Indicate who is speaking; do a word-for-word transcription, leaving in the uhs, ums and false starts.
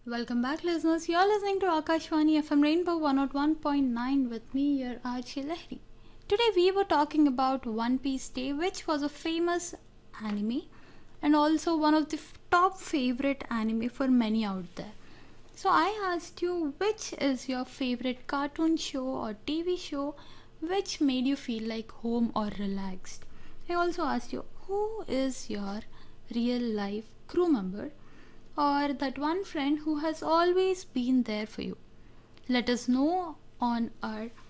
Speaker 1: Welcome back, listeners. You're listening to Akashwani F M Rainbow one oh one point nine with me, your R J Lahiri. Today, we were talking about One Piece Day, which was a famous anime and also one of the f- top favorite anime for many out there. So, I asked you which is your favorite cartoon show or T V show which made you feel like home or relaxed. I also asked you who is your real life crew member or that one friend who has always been there for you. Let us know on our